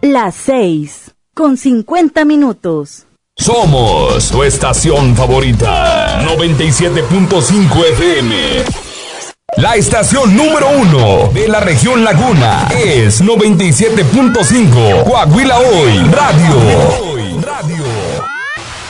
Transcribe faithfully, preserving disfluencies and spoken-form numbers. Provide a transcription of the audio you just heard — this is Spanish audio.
Las seis, con cincuenta minutos. Somos tu estación favorita, noventa y siete punto cinco F M. La estación número uno de la región Laguna es noventa y siete punto cinco Coahuila Hoy Radio.